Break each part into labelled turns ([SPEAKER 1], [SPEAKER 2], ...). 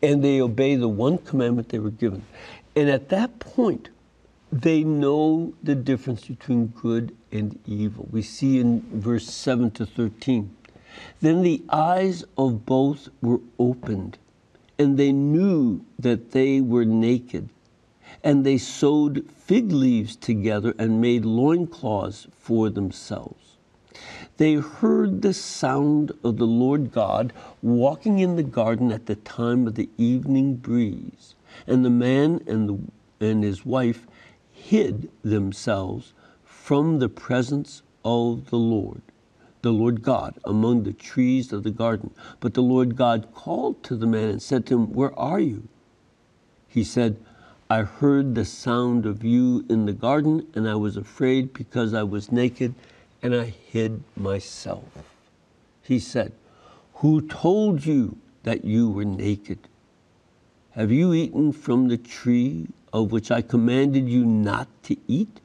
[SPEAKER 1] and they obey the one commandment they were given. And at that point, they know the difference between good and evil. We see in verse 7 to 13. Then the eyes of both were opened, and they knew that they were naked. And they sewed fig leaves together and made loincloths for themselves. They heard the sound of the Lord God walking in the garden at the time of the evening breeze. And the man and his wife hid themselves from the presence of the Lord God, among the trees of the garden. But the Lord God called to the man and said to him, "Where are you?" He said, "I heard the sound of you in the garden, and I was afraid because I was naked, and I hid myself." He said, "Who told you that you were naked? Have you eaten from the tree of which I commanded you not to eat?"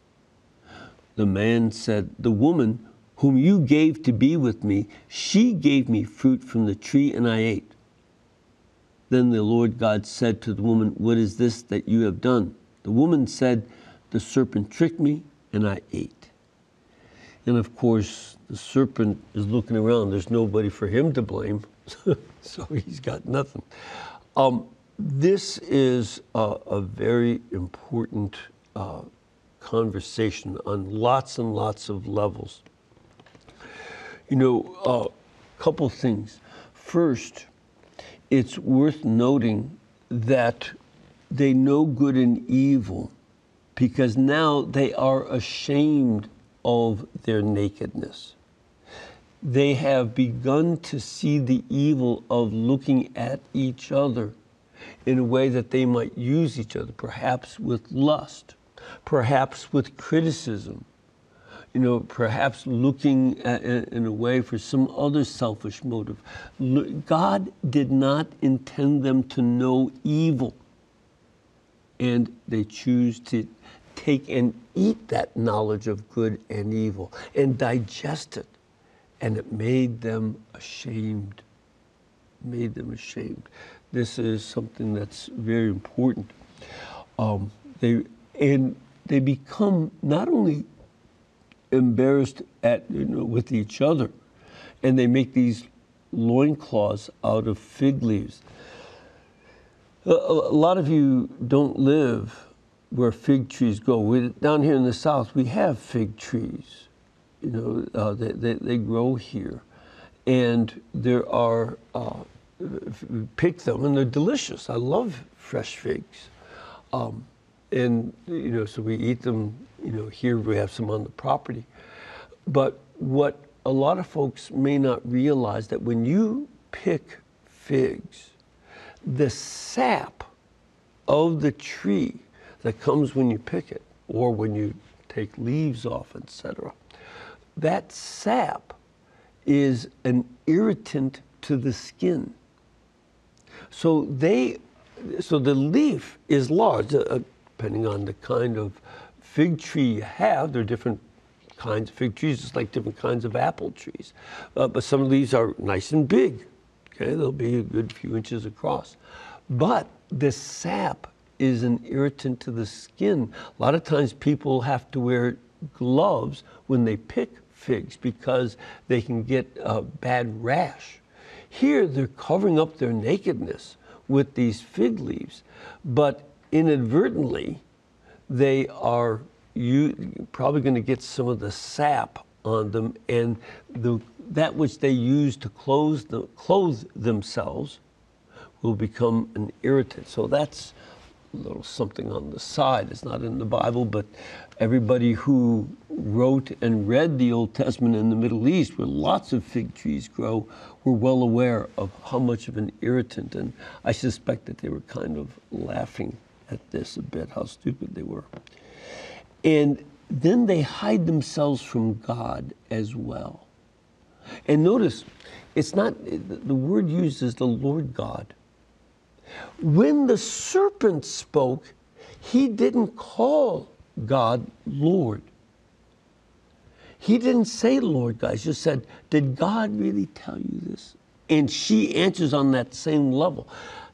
[SPEAKER 1] The man said, "The woman whom you gave to be with me, she gave me fruit from the tree, and I ate." Then the Lord God said to the woman, "What is this that you have done?" The woman said, "The serpent tricked me, and I ate." And of course, the serpent is looking around. There's nobody for him to blame, so he's got nothing. This is a very important conversation on lots and lots of levels. You know, a couple things. First, it's worth noting that they know good and evil because now they are ashamed of their nakedness. They have begun to see the evil of looking at each other in a way that they might use each other, perhaps with lust, perhaps with criticism, you know, perhaps looking in a way for some other selfish motive. God did not intend them to know evil, and they choose to take and eat that knowledge of good and evil and digest it, and it made them ashamed. Made them ashamed. This is something that's very important. They become not only embarrassed with each other, and they make these loincloths out of fig leaves. A lot of you don't live where fig trees grow. Down here in the South, we have fig trees. You know, they grow here, and there are. Pick them, and they're delicious. I love fresh figs, and you know, so we eat them. You know, here we have some on the property. But what a lot of folks may not realize that when you pick figs, the sap of the tree that comes when you pick it, or when you take leaves off, etc., that sap is an irritant to the skin. So the leaf is large, depending on the kind of fig tree you have. There are different kinds of fig trees, just like different kinds of apple trees. But some of these are nice and big. Okay, they'll be a good few inches across. But the sap is an irritant to the skin. A lot of times people have to wear gloves when they pick figs because they can get a bad rash. Here, they're covering up their nakedness with these fig leaves, but inadvertently, they are probably going to get some of the sap on them, and that which they use to clothe themselves will become an irritant. So that's a little something on the side. It's not in the Bible, but everybody who wrote and read the Old Testament in the Middle East, where lots of fig trees grow, were well aware of how much of an irritant. And I suspect that they were kind of laughing at this a bit, how stupid they were. And then they hide themselves from God as well. And notice, it's not, the word used is the Lord God. When the serpent spoke, he didn't call God Lord. He didn't say Lord God. He just said, "Did God really tell you this?" And she answers on that same level.